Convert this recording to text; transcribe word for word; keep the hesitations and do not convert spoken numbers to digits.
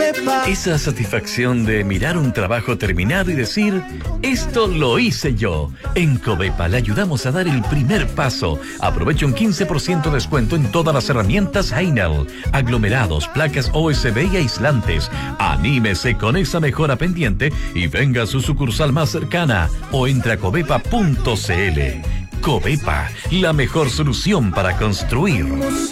Covepa. Esa satisfacción de mirar un trabajo terminado y decir, esto lo hice yo. En Covepa le ayudamos a dar el primer paso. Aproveche un quince por ciento de descuento en todas las herramientas Heinel, aglomerados, placas O S B y aislantes. Anímese con esa mejora pendiente y venga a su sucursal más cercana o entre a covepa punto cl. Covepa, la mejor solución para construir.